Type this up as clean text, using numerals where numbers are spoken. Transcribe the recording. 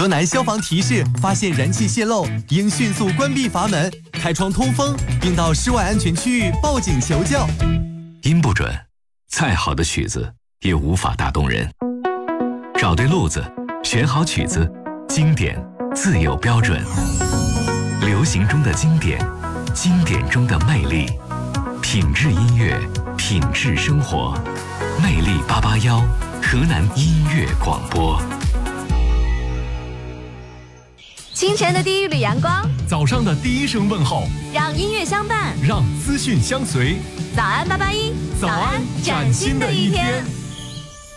河南消防提示：发现燃气泄漏，应迅速关闭阀门，开窗通风，并到室外安全区域报警求救。 音不准，再好的曲子也无法打动人。找对路子，选好曲子，经典自有标准。流行中的经典，经典中的魅力，品质音乐，品质生活。魅力881，河南音乐广播。 清晨的第一缕阳光， 早上的第一声问候， 让音乐相伴， 让资讯相随。 早安881， 早安，崭新的一天。